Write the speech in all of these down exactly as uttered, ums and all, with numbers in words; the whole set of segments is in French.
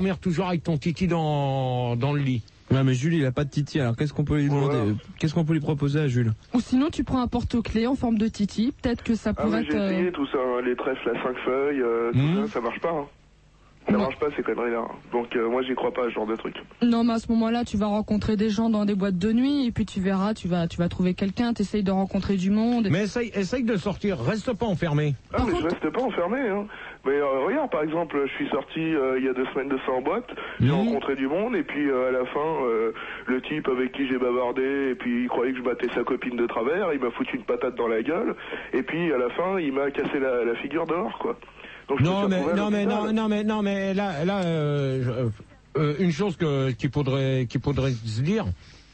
dormir toujours avec ton titi dans, dans le lit. Ouais, mais Jules, il a pas de titi, alors qu'est-ce qu'on peut lui demander, voilà. Qu'est-ce qu'on peut lui proposer à Jules? Ou sinon, tu prends un porte-clés en forme de titi, peut-être que ça pourrait ah, être... j'ai essayé euh... tout ça, hein, les trèfles à cinq feuilles, euh, tout Mmh. ça, ça marche pas. Hein. Ça non. marche pas ces conneries-là. Donc euh, moi, j'y crois pas à ce genre de truc. Non, mais à ce moment-là, tu vas rencontrer des gens dans des boîtes de nuit, et puis tu verras, tu vas, tu vas trouver quelqu'un, t'essayes de rencontrer du monde. Mais essaye, essaye de sortir, reste pas enfermé. Ah, Par mais contre... je reste pas enfermé, hein. Mais euh, regarde, par exemple, je suis sorti euh, il y a deux semaines de ça en boîte, j'ai mmh. rencontré du monde, et puis euh, à la fin, euh, le type avec qui j'ai bavardé, et puis il croyait que je battais sa copine de travers, il m'a foutu une patate dans la gueule, et puis à la fin, il m'a cassé la, la figure dehors, quoi. Donc, non, mais, non, mais, non, non, mais, non, mais là, là, euh, euh, une chose que, qu'il faudrait, qu'il faudrait se dire,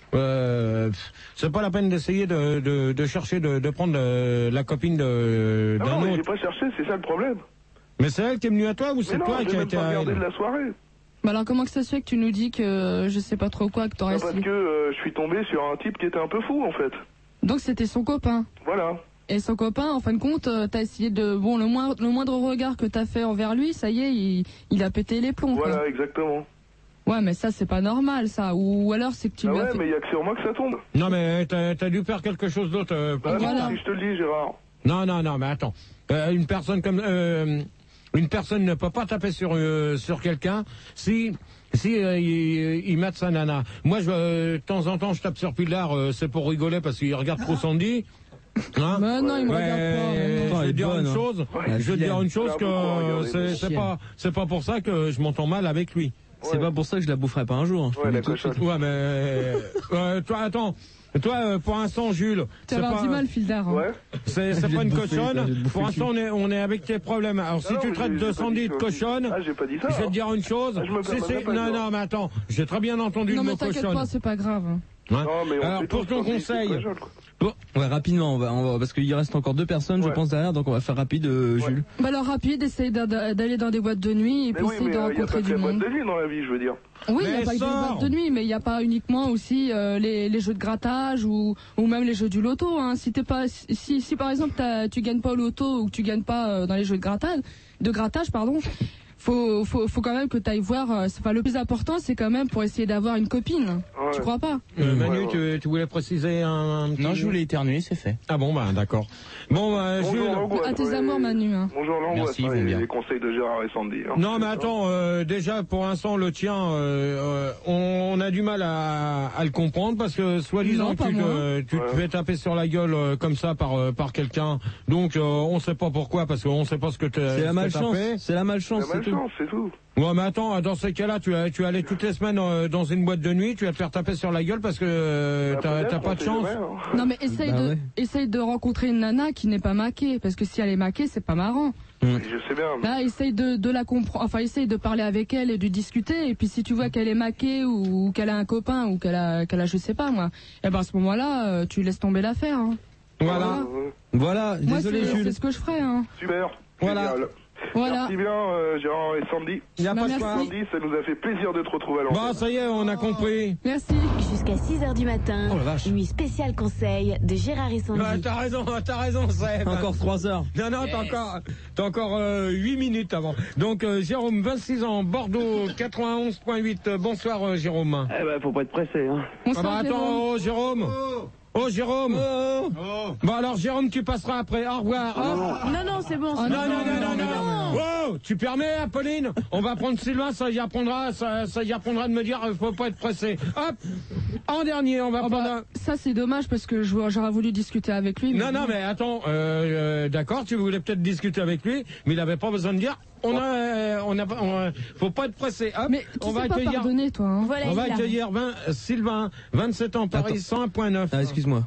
euh, c'est pas la peine d'essayer de, de, de chercher, de, de prendre euh, la copine de, d'un autre. Non, mais autre. j'ai pas cherché, c'est ça le problème. Mais c'est elle qui est venue à toi ou c'est non, toi qui a été à elle? de la soirée. Bah alors comment que ça se fait que tu nous dis que je sais pas trop quoi, que t'aurais... Bah parce que euh, je suis tombé sur un type qui était un peu fou en fait. Donc c'était son copain. Voilà. Et son copain, en fin de compte, t'as essayé de... Bon, le moindre, le moindre regard que t'as fait envers lui, ça y est, il, il a pété les plombs. Voilà, quoi. exactement. Ouais, mais ça, c'est pas normal, ça. Ou alors, c'est que tu ah lui ouais, as fait... mais il y a que sur moi que ça tombe. Non, mais t'as, t'as dû faire quelque chose d'autre. Euh, ah voilà. Non, si je te le dis, Gérard. Non, non, non, mais attends. Euh, une personne comme... Euh, une personne ne peut pas taper sur, euh, sur quelqu'un si... Si euh, il, il mate sa nana. Moi, je, euh, de temps en temps, je tape sur Pilar, euh, c'est pour rigoler parce qu'il regarde trop Sandy. Hein mais non, il me ouais, regarde pas. Je vais dire une chose, ouais, je vais dire une chose que beaucoup, c'est, c'est pas, c'est pas pour ça que je m'entends mal avec lui. Ouais. C'est pas pour ça que je la boufferai pas un jour. Ouais, la ouais, mais euh, toi, attends. Toi, euh, pour l'instant, Jules, tu vas avoir du mal, Fildar. Hein. Ouais. C'est, c'est pas une bouffer, cochonne. Pour l'instant, on est, on est avec tes problèmes. Alors, si non, tu traites de Sandy de cochonne, ah, j'ai pas dit ça, je vais te dire une chose. Ah, si c'est, non, non, mais attends, j'ai très bien entendu non, le mot cochonne. Non, mais t'inquiète pas, c'est pas grave. Hein non, mais on alors, pour ton conseil. Bon, ouais, rapidement, on va, on va, parce qu'il reste encore deux personnes, ouais. je pense, derrière, donc on va faire rapide, euh, ouais. Jules. Bah alors rapide, essaye d'aller dans des boîtes de nuit et mais puis oui, essaye de rencontrer du monde. Il y a pas que les boîtes de nuit dans la vie, je veux dire. Oui, il n'y a pas que des boîtes de nuit, mais il n'y a pas uniquement aussi euh, les, les jeux de grattage ou, ou même les jeux du loto. Hein. Si t'es pas, si, si par exemple tu gagnes pas au loto ou que tu gagnes pas euh, dans les jeux de grattage, de grattage, pardon. Faut, faut, faut quand même que tu ailles voir. Euh, c'est pas le plus important, c'est quand même pour essayer d'avoir une copine. Ouais. Tu crois pas? euh, Manu, ouais, ouais. Tu, tu voulais préciser un, un petit... Non, je voulais éternuer, c'est fait. Ah bon, bah d'accord. Bon, bah, Jules. À tes amours, Manu. Hein. Bonjour l'angoisse. Merci, hein, les, les conseils de Gérard et Sandy. Hein. Non, mais attends, euh, déjà pour l'instant le tien, euh, euh, on, on a du mal à, à le comprendre parce que soi-disant tu, te, tu ouais. te fais taper sur la gueule euh, comme ça par euh, par quelqu'un. Donc euh, on sait pas pourquoi parce qu'on sait pas ce que tu. C'est la malchance. C'est la malchance. C'est la malchance, c'est tout. Ouais, mais attends, dans ces cas-là, tu as, tu allais toutes les semaines euh, dans une boîte de nuit, tu vas te faire taper sur la gueule parce que euh, t'as, t'as pas de chance. Jamais, hein. Non, mais essaye, bah, de, ouais. essaye de rencontrer une nana qui n'est pas maquée, parce que si elle est maquée, c'est pas marrant. Mmh. Je sais bien. Mais... Là, essaye de, de la comprendre, enfin, essaye de parler avec elle et de discuter, et puis si tu vois qu'elle est maquée ou, ou qu'elle a un copain ou qu'elle a, qu'elle a, je sais pas moi, et ben à ce moment-là, euh, tu laisses tomber l'affaire. Hein. Voilà. Ouais. Voilà. Moi, désolé, c'est, Jules. c'est ce que je ferais. Hein. Super. Voilà. Génial. Voilà. Merci bien, euh, Gérard et Sandy. Il n'y a bah, pas de quoi. Sandy, ça nous a fait plaisir de te retrouver à l'antenne. Bah, ça y est, on a compris. Merci. Jusqu'à six heures du matin. Oh la vache. Nuit spéciale conseil de Gérard et Sandy. Bah, t'as raison, t'as raison, c'est. Encore trois heures. Non, non, t'as encore, t'as encore euh, huit minutes avant. Donc, euh, Jérôme, vingt-six ans, Bordeaux, quatre-vingt-onze virgule huit. Euh, bonsoir, euh, Jérôme. Eh ben, faut pas être pressé, hein. Ah bah, attends, Jérôme. Oh. Oh Jérôme oh. Oh. Bon alors Jérôme tu passeras après, au revoir. Oh. Non non c'est bon. Oh, non, non, non, non, non, non, non. Oh, tu permets Apolline? On va prendre Sylvain, ça y apprendra, ça, ça y apprendra de me dire faut pas être pressé. Hop. En dernier on va oh prendre bah, un... Ça c'est dommage parce que j'aurais voulu discuter avec lui. Mais non non mais attends, euh, euh, d'accord tu voulais peut-être discuter avec lui, mais il avait pas besoin de dire. On a, euh, on a, on, faut pas être pressé. Hop, mais tu on sais va pas accueillir, pardonner, toi. Hein. Voilà, on va accueillir vingt, Sylvain, vingt-sept ans, Paris, cent un point neuf. Ah, excuse-moi.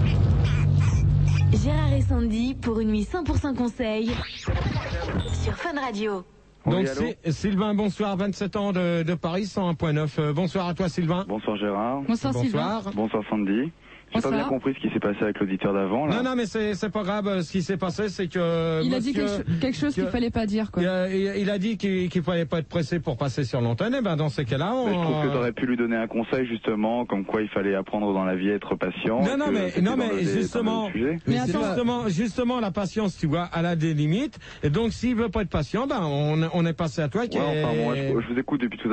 Gérard et Sandy pour une nuit cent pour cent conseil sur Fun Radio. Donc oui, Sylvain, bonsoir, vingt-sept ans de, de Paris, cent un point neuf. Euh, bonsoir à toi Sylvain. Bonsoir Gérard. Bonsoir, bonsoir. Sylvain. Bonsoir Sandy. J'ai pas bien compris ce qui s'est passé avec l'auditeur d'avant. Là. Non, non, mais c'est, c'est pas grave. Ce qui s'est passé, c'est que... Il monsieur, a dit quelque, quelque chose qu'il fallait pas dire, quoi. Il a, il, il a dit qu'il, qu'il fallait pas être pressé pour passer sur l'antenne. Et ben, dans ces cas-là, on... Mais je trouve que t'aurais pu lui donner un conseil, justement, comme quoi il fallait apprendre dans la vie à être patient. Non, non, mais, non, mais le, justement, mais, mais justement, justement, la patience, tu vois, elle a des limites. Et donc, s'il veut pas être patient, ben, on, on est passé à toi qui ouais, est... Enfin, moi, je, je vous écoute depuis tout à l'heure.